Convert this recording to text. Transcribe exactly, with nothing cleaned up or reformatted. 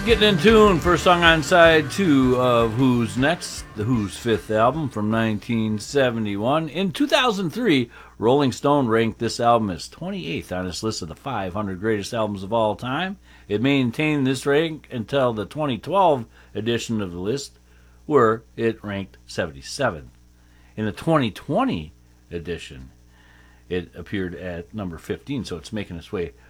Getting in tune for a song on side two of Who's Next, the Who's fifth album from nineteen seventy-one. In two thousand three, Rolling Stone ranked this album as twenty-eighth on its list of the five hundred greatest albums of all time. It maintained this rank until the twenty twelve edition of the list, where it ranked seventy-seventh. In the twenty twenty edition, it appeared at number fifteen, so it's making its way